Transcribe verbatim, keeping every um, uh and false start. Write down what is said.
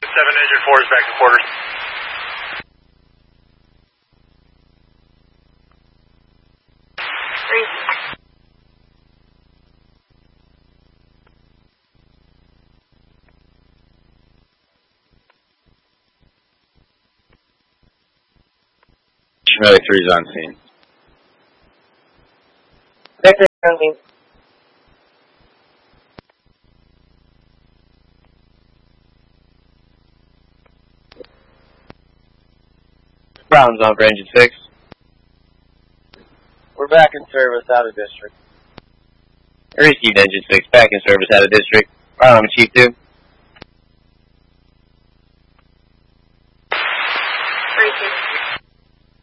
seven engine four is back to quarters. Three. Schmelly three is on scene. Vector on scene. Brown's on for engine six. We're back in service out of district. Received engine six, back in service out of district. Brown on with Chief two.